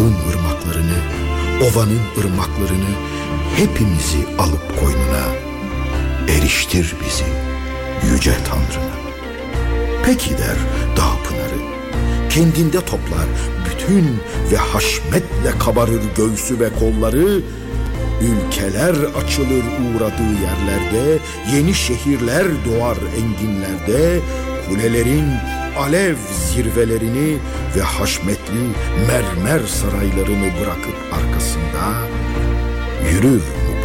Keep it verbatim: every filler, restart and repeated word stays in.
dağın ırmaklarını, ovanın ırmaklarını, hepimizi alıp koynuna, eriştir bizi yüce Tanrı'na. Peki der dağ pınarı, kendinde toplar bütün ve haşmetle kabarır göğsü ve kolları, ülkeler açılır uğradığı yerlerde, yeni şehirler doğar enginlerde, kulelerin alev zirvelerini ve haşmetli mermer saraylarını bırakıp arkasında yürür